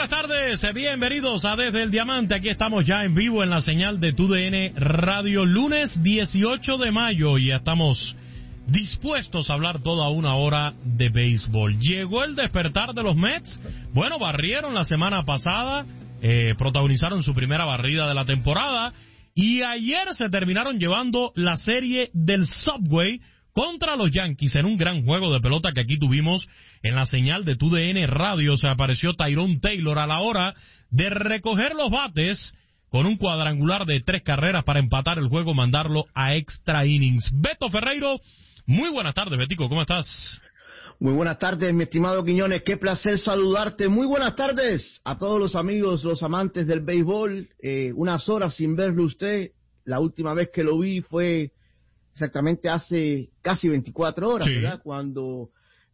buenas tardes, bienvenidos a Desde el Diamante. Aquí estamos ya en vivo en la señal de TUDN Radio, lunes 18 de mayo, y ya estamos dispuestos a hablar toda una hora de béisbol. Llegó el despertar de los Mets. Bueno, barrieron la semana pasada, protagonizaron su primera barrida de la temporada, y ayer se terminaron llevando la serie del Subway contra los Yankees en un gran juego de pelota que aquí tuvimos en la señal de TUDN Radio. Se apareció Tyrone Taylor a la hora de recoger los bates con un cuadrangular de 3 carreras para empatar el juego, mandarlo a extra innings. Beto Ferreiro, muy buenas tardes, Betico, ¿cómo estás? Muy buenas tardes, mi estimado Quiñones, qué placer saludarte. Muy buenas tardes a todos los amigos, los amantes del béisbol. Unas horas sin verlo usted. La última vez que lo vi fue exactamente hace casi 24 horas, sí, ¿verdad? Cuando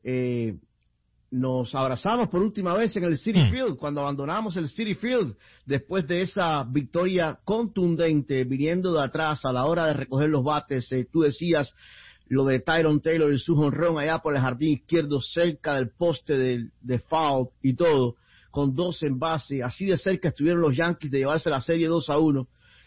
nos abrazamos por última vez en el Citi Field, cuando abandonamos el Citi Field, después de esa victoria contundente, viniendo de atrás a la hora de recoger los bates. Tú decías lo de Tyrone Taylor y su jonrón allá por el jardín izquierdo, cerca del poste de foul y todo, con 2 en base. Así de cerca estuvieron los Yankees de llevarse la serie 2-1.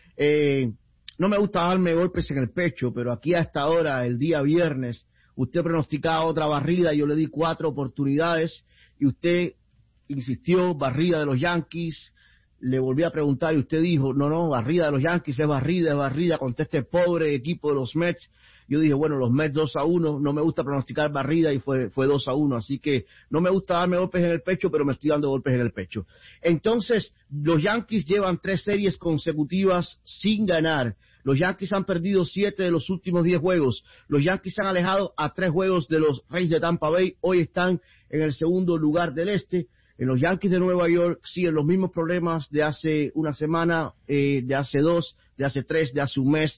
No me gusta darme golpes en el pecho, pero aquí a esta hora, el día viernes, usted pronosticaba otra barrida, yo le di 4 oportunidades y usted insistió, barrida de los Yankees. Le volví a preguntar y usted dijo, no, barrida de los Yankees, es barrida contra este pobre equipo de los Mets. Yo dije, bueno, los Mets 2-1, no me gusta pronosticar barrida y fue 2-1, así que no me gusta darme golpes en el pecho, pero me estoy dando golpes en el pecho. Entonces, los Yankees llevan 3 series consecutivas sin ganar. Los Yankees han perdido 7 de los últimos 10 juegos. Los Yankees se han alejado a 3 juegos de los Rays de Tampa Bay. Hoy están en el segundo lugar del este. En los Yankees de Nueva York siguen los mismos problemas de hace una semana, de hace 2, de hace 3, de hace un mes.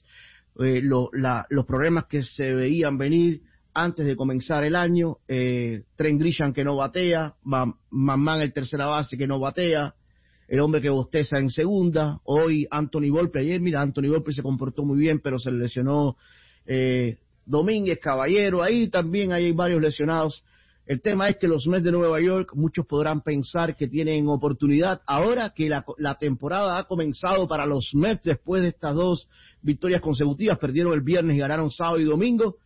Los problemas que se veían venir antes de comenzar el año. Trent Grisham que no batea, Manman el tercera base que no batea, el hombre que bosteza en segunda. Hoy Anthony Volpe, ayer mira, Anthony Volpe se comportó muy bien, pero se le lesionó Domínguez, Caballero, ahí también hay varios lesionados. El tema es que los Mets de Nueva York, muchos podrán pensar que tienen oportunidad ahora que la temporada ha comenzado para los Mets después de estas 2 victorias consecutivas. Perdieron el viernes y ganaron sábado y domingo,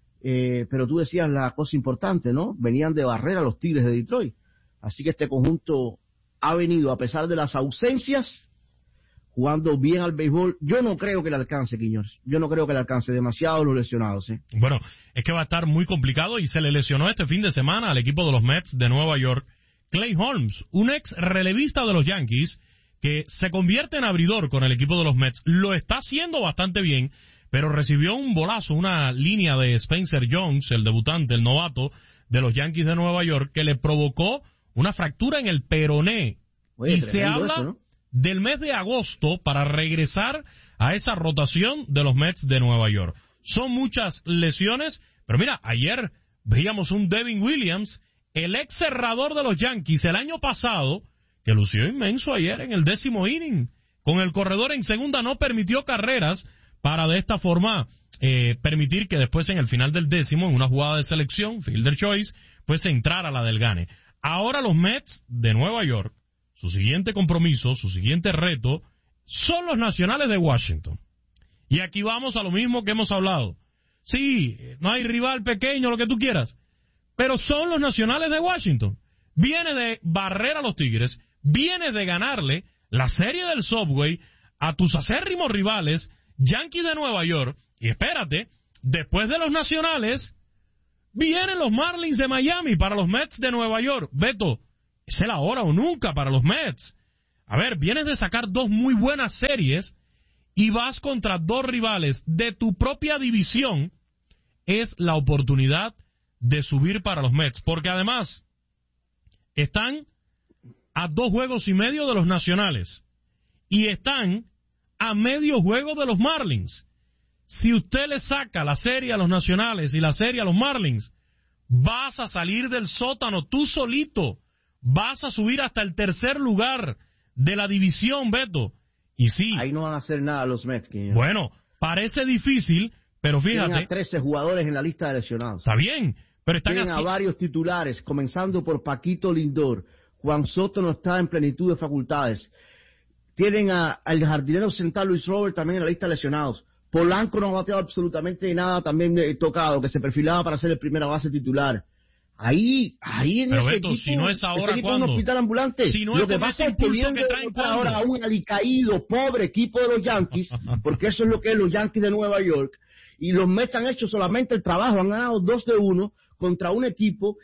pero tú decías la cosa importante, ¿no? Venían de barrer a los Tigres de Detroit, así que este conjunto ha venido, a pesar de las ausencias, jugando bien al béisbol. Yo no creo que le alcance, Quiñones. Yo no creo que le alcance. Demasiado los lesionados, ¿eh? Bueno, es que va a estar muy complicado y se le lesionó este fin de semana al equipo de los Mets de Nueva York Clay Holmes, un ex relevista de los Yankees que se convierte en abridor con el equipo de los Mets. Lo está haciendo bastante bien, pero recibió un bolazo, una línea de Spencer Jones, el debutante, el novato de los Yankees de Nueva York, que le provocó una fractura en el peroné. Oye, y se habla eso, ¿no?, del mes de agosto para regresar a esa rotación de los Mets de Nueva York. Son muchas lesiones, pero mira, ayer veíamos un Devin Williams, el ex cerrador de los Yankees el año pasado, que lució inmenso ayer en el 10º inning. Con el corredor en segunda no permitió carreras para de esta forma permitir que después en el final del 10º, en una jugada de selección, fielder choice, pues entrara la del gane. Ahora los Mets de Nueva York, su siguiente compromiso, su siguiente reto, son los Nacionales de Washington. Y aquí vamos a lo mismo que hemos hablado. Sí, no hay rival pequeño, lo que tú quieras, pero son los Nacionales de Washington. Viene de barrer a los Tigres, viene de ganarle la serie del Subway a tus acérrimos rivales, Yankees de Nueva York, y espérate, después de los Nacionales, vienen los Marlins de Miami para los Mets de Nueva York. Beto, es el ahora o nunca para los Mets. A ver, vienes de sacar 2 muy buenas series y vas contra 2 rivales de tu propia división. Es la oportunidad de subir para los Mets, porque además están a 2 juegos y medio de los Nacionales y están a medio juego de los Marlins. Si usted le saca la serie a los Nacionales y la serie a los Marlins, vas a salir del sótano tú solito. Vas a subir hasta el 3er lugar de la división, Beto. Y sí, ahí no van a hacer nada los Mets. Bueno, parece difícil, pero fíjate. Tienen a 13 jugadores en la lista de lesionados. Está bien, pero están Tienen a varios titulares, comenzando por Paquito Lindor, Juan Soto no está en plenitud de facultades. Tienen al jardinero central Luis Robert también en la lista de lesionados. Polanco no ha bateado absolutamente nada, también tocado, que se perfilaba para ser el primera base titular. Ahí en pero ese Beto, equipo, si no es ahora, ese equipo es un ¿cuándo? hospital ambulante. Si no es lo que con pasa ese es que impulso vienen que de traen, derrotar ¿cuándo? ahora a un alicaído, pobre equipo de los Yankees, porque eso es lo que es los Yankees de Nueva York, y los Mets han hecho solamente el trabajo, han ganado 2-1 contra un equipo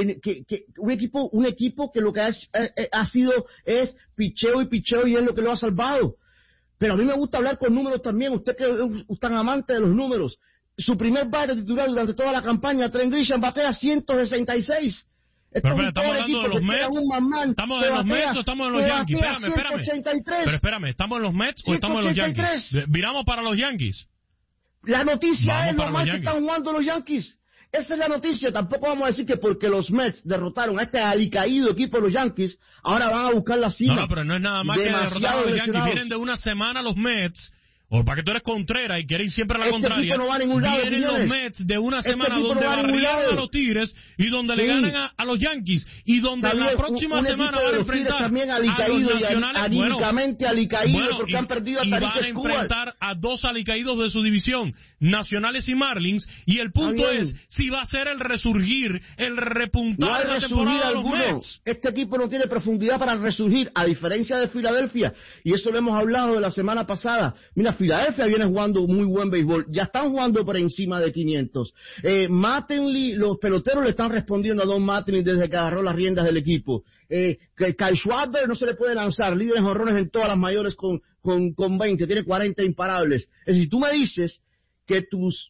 un equipo que lo que ha sido es picheo y es lo que lo ha salvado. Pero a mí me gusta hablar con números también, usted que es tan amante de los números. Su primer bate titular durante toda la campaña, Trent Grisham, batea 166. Pero estamos hablando de los Mets. ¿Estamos en los Mets o estamos en los Yankees? Espérame. Pero espérame, ¿estamos en los Mets o estamos en los Yankees? Viramos para los Yankees. La noticia Vamos es lo mal que están jugando los Yankees. Esa es la noticia. Tampoco vamos a decir que porque los Mets derrotaron a este alicaído equipo de los Yankees, ahora van a buscar la cima. No, pero no es nada más que derrotar a los Yankees. Vienen de una semana los Mets. O para que tú eres Contreras y quieres ir siempre a la contraria. No va a ningún lado, vienen los Mets de una semana donde barrieron a los Tigres y donde le ganan a los Yankees y donde la próxima semana van a enfrentar también a los nacionales. Anímicamente alicaídos porque han perdido a y Tariq van a enfrentar a dos alicaídos de su división, Nacionales y Marlins, y el punto es si va a ser el resurgir, el repuntar de la temporada de los Mets. Este equipo no tiene profundidad para resurgir, a diferencia de Filadelfia, y eso lo hemos hablado de la semana pasada. Mira, Filadelfia viene jugando muy buen béisbol, ya están jugando por encima de 500. Mattingly, los peloteros le están respondiendo a Don Mattingly desde que agarró las riendas del equipo. Kyle Schwarber no se le puede lanzar, líder en jonrones en todas las mayores con 20, tiene 40 imparables. Es decir, tú me dices que tus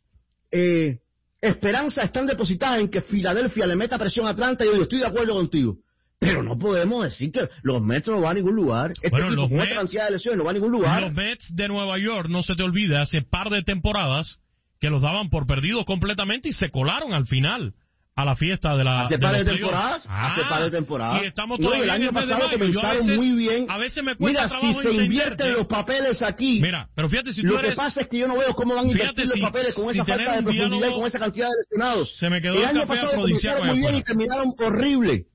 esperanzas están depositadas en que Filadelfia le meta presión a Atlanta, y yo digo, estoy de acuerdo contigo. Pero no podemos decir que los Mets no van a ningún lugar. Equipo con esta cantidad de lesiones no va a ningún lugar. Los Mets de Nueva York, no se te olvide, hace par de temporadas que los daban por perdidos completamente y se colaron al final a la fiesta de la... ¿Hace par de temporadas? Hace par de temporadas. Y estamos todavía el año en el mes de pasado mayo. comenzaron muy bien. A veces me cuesta trabajo. Mira, si se invierten los papeles aquí... Mira, pero fíjate, si tú lo que pasa es que yo no veo cómo van a invertir los papeles con esa falta de profundidad y con esa cantidad de lesionados. Se me quedó el año pasado comenzaron muy bien y terminaron horrible.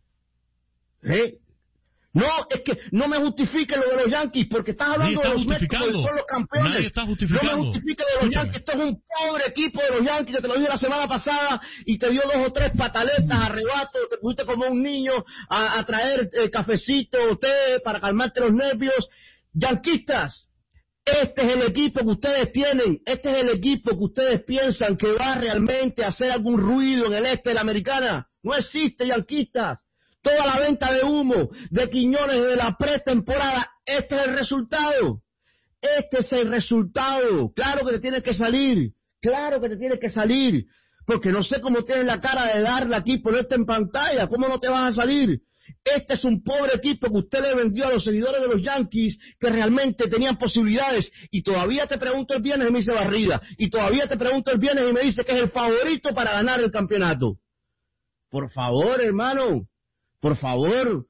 No, es que no me justifique lo de los Yankees, porque estás hablando de los Mets como son los campeones. Nadie está justificando. No me justifique lo de los Yankees. Esto es un pobre equipo de los Yankees, que te lo dije la semana pasada y te dio 2 o 3 pataletas, arrebatos, te pusiste como un niño a traer cafecito, té para calmarte los nervios. Yanquistas, este es el equipo que ustedes tienen, este es el equipo que ustedes piensan que va realmente a hacer algún ruido en el este de la Americana. No existe, yanquistas. Toda la venta de humo de Quiñones de la pretemporada, este es el resultado. Este es el resultado. Claro que te tienes que salir. Claro que te tienes que salir. Porque no sé cómo tienes la cara de darle aquí, ponerte en pantalla. ¿Cómo no te vas a salir? Este es un pobre equipo que usted le vendió a los seguidores de los Yankees, que realmente tenían posibilidades. Y todavía te pregunto el viernes y me dice barrida. Y todavía te pregunto el viernes y me dice que es el favorito para ganar el campeonato. Por favor, hermano. Por favor,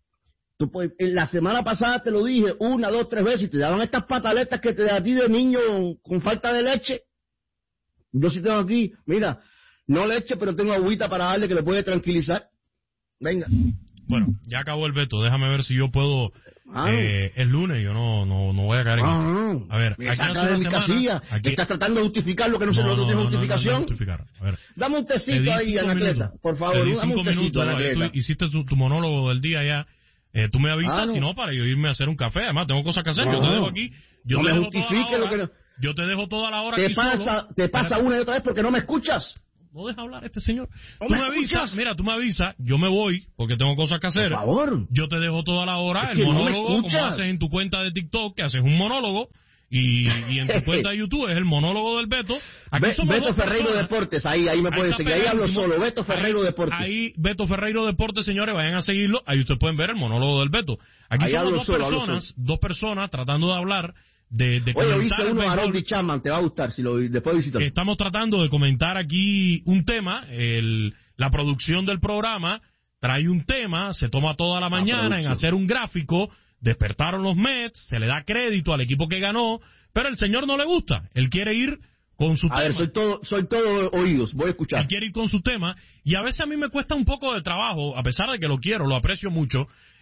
la semana pasada te lo dije 1, 2, 3 veces y te daban estas pataletas que te da a ti de niño con falta de leche. Yo sí tengo aquí, mira, no leche, pero tengo agüita para darle que le puede tranquilizar. Venga. Bueno, ya acabó el veto, déjame ver si yo puedo... el lunes yo no voy a caer en... A ver, me saca de mi casilla. Estás tratando de justificar lo que no tiene justificación. A ver, dame un tecito ahí, Anacleta, por favor. Dame un tecito, Anacleta. Tú hiciste tu monólogo del día ya. Tú me avisas, si no, para yo irme a hacer un café. Además, tengo cosas que hacer. Yo te dejo aquí. Yo te dejo toda la hora. Te pasa una y otra vez porque no me escuchas. No deja hablar este señor. Tú me avisas, tú me avisas, yo me voy porque tengo cosas que hacer. Por favor. Yo te dejo toda la hora, el monólogo, como haces en tu cuenta de TikTok, que haces un monólogo, y en tu cuenta de YouTube es el monólogo del Beto. Beto Ferreiro Deportes, ahí me pueden seguir, ahí hablo solo, Beto Ferreiro Deportes. Ahí, Beto Ferreiro Deportes, señores, vayan a seguirlo, ahí ustedes pueden ver el monólogo del Beto. Aquí ahí somos dos personas tratando de hablar Oye, hice uno a Rodney Chapman, te va a gustar si después visitas. Estamos tratando de comentar aquí un tema, la producción del programa trae un tema, se toma toda la mañana en hacer un gráfico, despertaron los Mets, se le da crédito al equipo que ganó, pero el señor no le gusta, él quiere ir con su tema. A ver, soy todo oídos, voy a escuchar. Él quiere ir con su tema, y a veces a mí me cuesta un poco de trabajo, a pesar de que lo quiero, lo aprecio mucho,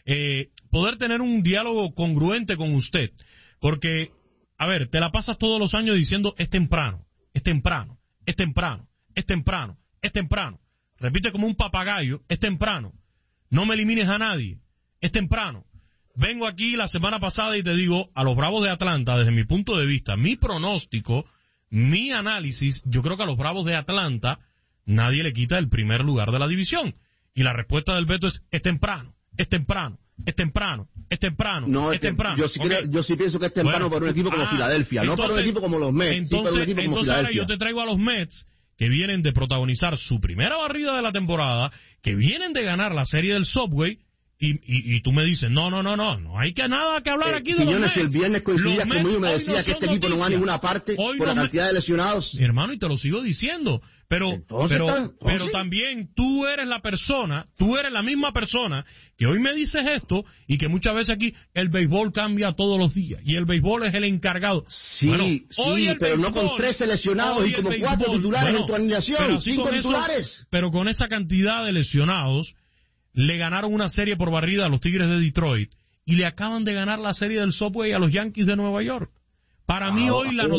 poder tener un diálogo congruente con usted. Porque, a ver, te la pasas todos los años diciendo es temprano, es temprano, es temprano, es temprano, es temprano. Repite como un papagayo, es temprano. No me elimines a nadie, es temprano. Vengo aquí la semana pasada y te digo, a los Bravos de Atlanta, desde mi punto de vista, mi pronóstico, mi análisis, yo creo que a los Bravos de Atlanta nadie le quita el primer lugar de la división. Y la respuesta del Beto es temprano, es temprano, es temprano, es temprano, no, es temprano. Yo sí pienso que es temprano para un equipo como Filadelfia, no para un equipo como los Mets, entonces, sí para un equipo como Filadelfia. Ahora yo te traigo a los Mets, que vienen de protagonizar su primera barrida de la temporada, que vienen de ganar la serie del Subway, y tú me dices, no hay que nada que hablar aquí de Quiñones, los Mets. Si el viernes coincidías conmigo y me decías que este equipo no va a ninguna parte por la cantidad de lesionados. Mi hermano, y te lo sigo diciendo, pero también tú eres la misma persona que hoy me dices esto, y que muchas veces aquí el béisbol cambia todos los días, y el béisbol es el encargado. Sí, bueno, pero no con 13 lesionados y como 4 titulares en tu alineación, 5 titulares. Pero con esa cantidad de lesionados, le ganaron una serie por barrida a los Tigres de Detroit y le acaban de ganar la serie del Subway a los Yankees de Nueva York. Para mí hoy la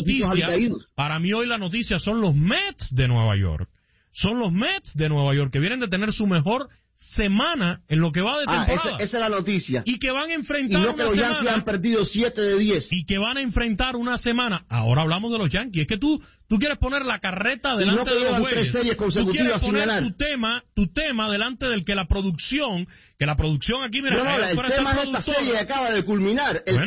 noticia son los Mets de Nueva York. Son los Mets de Nueva York que vienen de tener su mejor semana en lo que va de temporada. Esa es la noticia. Y que van a enfrentar una semana. Y no que los Yankees han perdido 7 de 10. Y que van a enfrentar una semana. Ahora hablamos de los Yankees. Es que tú quieres poner la carreta delante de los Güeyes. 3 series consecutivas sin ganar. Tu tema delante del que la producción aquí, mira. El tema es esta serie que acaba de culminar. Y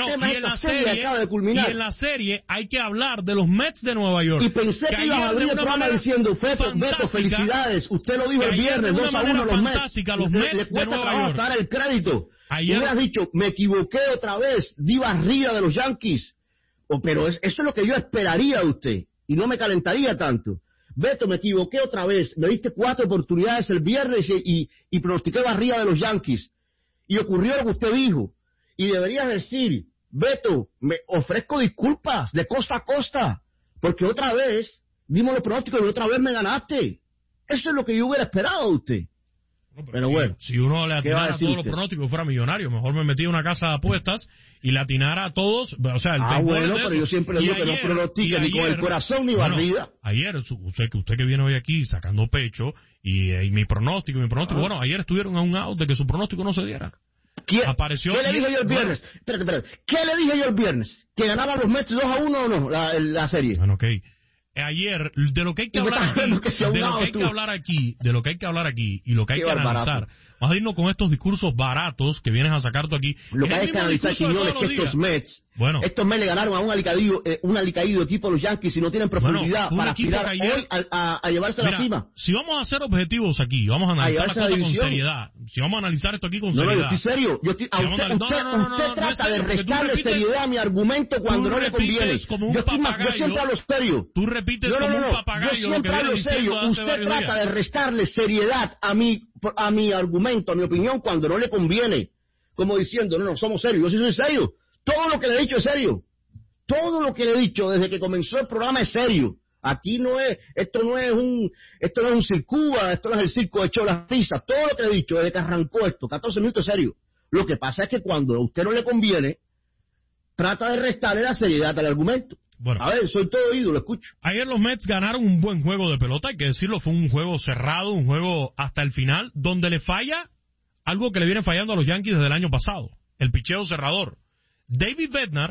en la serie hay que hablar de los Mets de Nueva York. Y pensé que ibas a abrir el programa diciendo, Beto, felicidades. Usted lo dijo el viernes, 2-1 los Mets. Le cuesta trabajo dar el crédito. Tú me has dicho, me equivoqué otra vez, di barrida de los Yankees. Pero eso es lo que yo esperaría de usted. Y no me calentaría tanto. Beto, me equivoqué otra vez. Me diste 4 oportunidades el viernes y pronostiqué barrida de los Yankees. Y ocurrió lo que usted dijo. Y deberías decir, Beto, me ofrezco disculpas de costa a costa. Porque otra vez dimos los pronósticos y otra vez me ganaste. Eso es lo que yo hubiera esperado de usted. Pero bueno, si uno le atinara a todos los pronósticos fuera millonario, mejor me metía en una casa de apuestas y le atinara a todos, o sea, pero yo siempre digo que no pronostique ni con el corazón ni barrida. Ayer, usted que viene hoy aquí sacando pecho y mi pronóstico, bueno, ayer estuvieron a un out de que su pronóstico no se diera. ¿Qué le dije yo el viernes? Espérate. ¿Qué le dije yo el viernes? ¿Que ganaban los Mets 2-1 o no la serie? Bueno, ok. Ayer, de lo que hay que hablar aquí, y lo que hay que analizar, vamos a irnos con estos discursos baratos que vienes a sacar tú aquí. Lo que hay que analizar, Quiñones, que estos Mets le ganaron a un alicaído equipo de los Yankees y no tienen profundidad para aspirar hoy a llevarse a la cima. Si vamos a ser objetivos aquí, vamos a analizar la cosa con seriedad. Si vamos a analizar esto aquí con seriedad. No, yo estoy serio. Usted trata de restarle seriedad a mi argumento cuando no le conviene. Yo siempre hablo serio. Tú repites como un papagayo. Yo siempre hablo serio. Usted trata de restarle seriedad a mi argumento, a mi opinión, cuando no le conviene. Como diciendo, no, somos serios. Yo sí soy serio. Todo lo que le he dicho es serio. Todo lo que le he dicho desde que comenzó el programa es serio. Aquí esto no es un circuba, esto no es el circo de Cholas Risas. Todo lo que le he dicho desde que arrancó esto, 14 minutos es serio. Lo que pasa es que cuando a usted no le conviene, trata de restarle la seriedad al argumento. Bueno, a ver, soy todo oído, lo escucho. Ayer los Mets ganaron un buen juego de pelota, hay que decirlo, fue un juego cerrado, un juego hasta el final, donde le falla algo que le viene fallando a los Yankees desde el año pasado, el picheo cerrador. David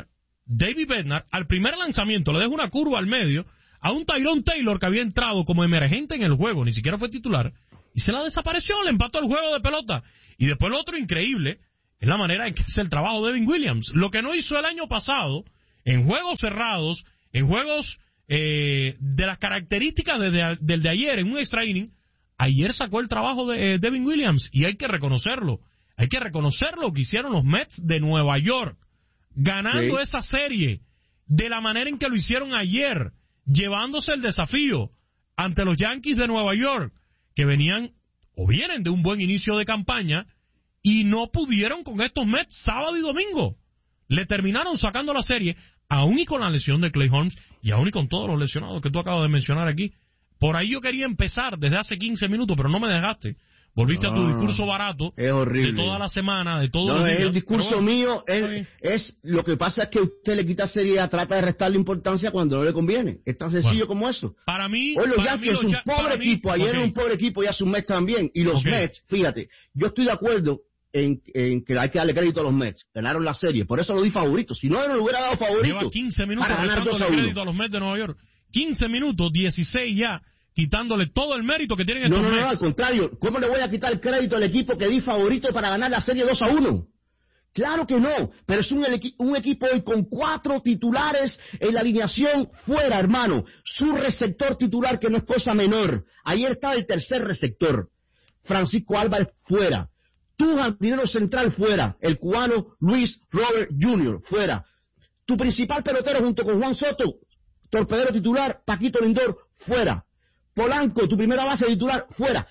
Bednar, al primer lanzamiento le deja una curva al medio a un Tyrone Taylor que había entrado como emergente en el juego, ni siquiera fue titular, y se la desapareció, le empató el juego de pelota. Y después lo otro increíble es la manera en que hace el trabajo de Devin Williams. Lo que no hizo el año pasado, en juegos cerrados, en juegos de las características del de ayer, en un extra inning, ayer sacó el trabajo de Devin Williams, y hay que reconocerlo. Hay que reconocer lo que hicieron los Mets de Nueva York, ganando esa serie de la manera en que lo hicieron ayer, llevándose el desafío ante los Yankees de Nueva York, que vienen de un buen inicio de campaña y no pudieron con estos Mets sábado y domingo. Le terminaron sacando la serie, aún y con la lesión de Clay Holmes y aún y con todos los lesionados que tú acabas de mencionar aquí. Por ahí yo quería empezar desde hace 15 minutos, pero no me dejaste, Volviste a tu discurso barato es horrible. de toda la semana, de todos los días. El discurso mío es lo que pasa es que usted le quita seriedad, trata de restarle importancia cuando no le conviene. Es tan sencillo como eso. Para mí, hoy los Yankees es un pobre equipo, ayer era un pobre equipo y hace un Mets también. Y los Mets, fíjate, yo estoy de acuerdo en que hay que darle crédito a los Mets. Ganaron la serie, por eso lo di favorito. Si no, no lo hubiera dado favorito. Lleva 15 minutos restándole crédito a los Mets de Nueva York. 15 minutos, 16 ya, quitándole todo el mérito que tienen estos Mets. No, al contrario. ¿Cómo le voy a quitar el crédito al equipo que di favorito para ganar la serie 2-1? Claro que no, pero es un equipo hoy con 4 titulares en la alineación fuera, hermano. Su receptor titular, que no es cosa menor. Ayer estaba el tercer receptor. Francisco Álvarez fuera. Tu jardinero central fuera. El cubano Luis Robert Jr. fuera. Tu principal pelotero junto con Juan Soto, torpedero titular, Paquito Lindor, fuera. Polanco, tu primera base titular, fuera.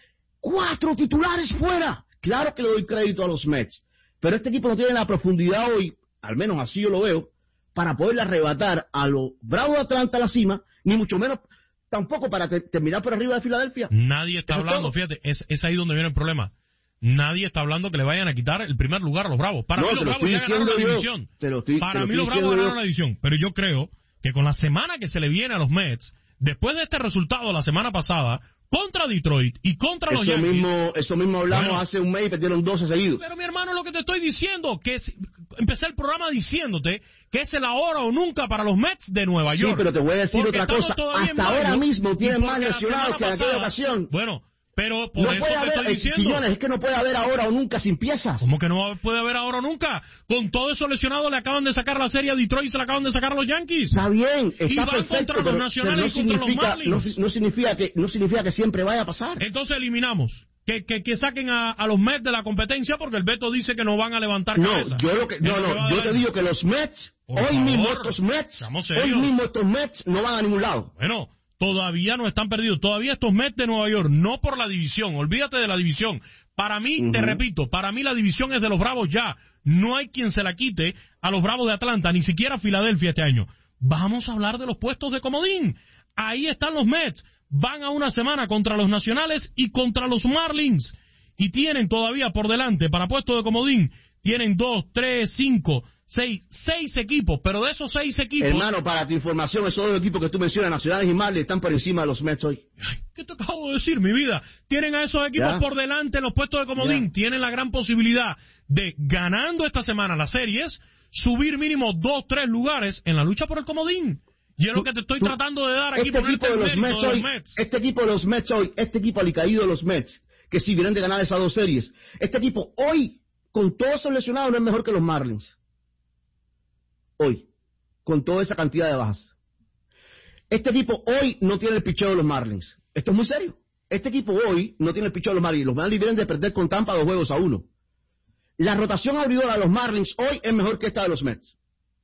4 titulares fuera. Claro que le doy crédito a los Mets. Pero este equipo no tiene la profundidad hoy, al menos así yo lo veo, para poderle arrebatar a los Bravos de Atlanta a la cima, ni mucho menos tampoco para terminar por arriba de Filadelfia. Nadie está hablando, fíjate, es ahí donde viene el problema. Nadie está hablando que le vayan a quitar el primer lugar a los Bravos. Para mí los Bravos ya ganaron la división. Para mí los Bravos ganaron la división. Pero yo creo que con la semana que se le viene a los Mets, después de este resultado la semana pasada, contra Detroit y contra los Yankees. Eso mismo hablamos hace un mes y perdieron 12 seguidos. Pero mi hermano, lo que te estoy diciendo, empecé el programa diciéndote que es el ahora o nunca para los Mets de Nueva York. Sí, pero te voy a decir otra cosa. Hasta ahora mismo tienen más lesionados que en aquella ocasión. Bueno, pero por no eso puede te haber, estoy diciendo. Quiñones, es que no puede haber ahora o nunca sin piezas. ¿Cómo que no puede haber ahora o nunca? Con todo eso lesionado le acaban de sacar la serie a Detroit y se la acaban de sacar a los Yankees. Está bien, está y van perfecto, contra los nacionales y contra los Marlins. No significa que siempre vaya a pasar. Entonces eliminamos. Que saquen a los Mets de la competencia porque el Beto dice que no van a levantar cabeza. Yo te digo que los Mets, hoy mismo estos Mets no van a ningún lado. Bueno, todavía no están perdidos. Todavía estos Mets de Nueva York, no por la división. Olvídate de la división. Para mí, te repito, para mí la división es de los Bravos ya. No hay quien se la quite a los Bravos de Atlanta, ni siquiera a Filadelfia este año. Vamos a hablar de los puestos de comodín. Ahí están los Mets. Van a una semana contra los Nacionales y contra los Marlins. Y tienen todavía por delante, para puesto de comodín, tienen 2, 3, 5... 6 equipos, pero de esos 6 equipos... Hermano, para tu información, esos 2 equipos que tú mencionas, Nacionales y Marlins, están por encima de los Mets hoy. ¿Qué te acabo de decir, mi vida? Tienen a esos equipos por delante en los puestos de comodín. Tienen la gran posibilidad de, ganando esta semana las series, subir mínimo 2, 3 lugares en la lucha por el comodín. Y es lo que te estoy tratando de dar aquí. Este equipo de los Mets hoy, este equipo de los Mets hoy, este equipo alicaído de los Mets, que si vienen de ganar esas 2 series, este equipo hoy, con todos esos lesionados, no es mejor que los Marlins. Hoy, con toda esa cantidad de bajas. Este equipo hoy no tiene el picheo de los Marlins. Esto es muy serio. Este equipo hoy no tiene el picheo de los Marlins. Los Marlins vienen de perder con Tampa 2-1. La rotación abridora de los Marlins hoy es mejor que esta de los Mets.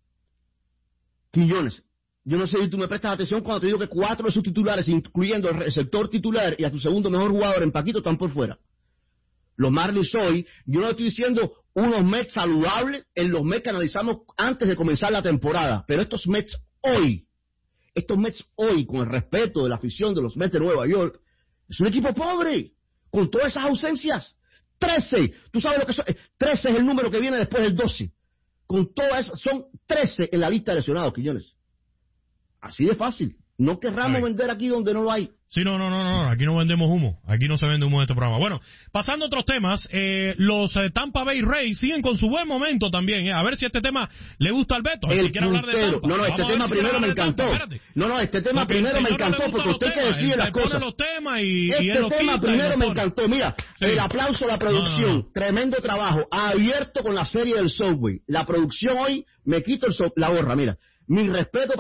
Quiñones. Yo no sé si tú me prestas atención cuando te digo que 4 de sus titulares, incluyendo el receptor titular y a tu segundo mejor jugador en Paquito, están por fuera. Los Marlins hoy, yo no estoy diciendo unos Mets saludables en los Mets que analizamos antes de comenzar la temporada, pero estos Mets hoy, con el respeto de la afición de los Mets de Nueva York, es un equipo pobre, con todas esas ausencias. 13, tú sabes lo que son, 13 es el número que viene después del 12. Con todas esas, son 13 en la lista de lesionados, Quiñones. Así de fácil. No querramos vender aquí donde no lo hay. Sí, no, aquí no vendemos humo, aquí no se vende humo en este programa. Bueno, pasando a otros temas, los Tampa Bay Rays siguen con su buen momento también, a ver si este tema le gusta al Beto, si quiere hablar de Tampa. Este tema primero me encantó. Este tema primero me encantó, porque usted que decide las cosas. Este tema primero me encantó, mira, el aplauso a la producción, tremendo trabajo, abierto con la serie del Subway. La producción hoy, me quito la gorra, mira, mi respeto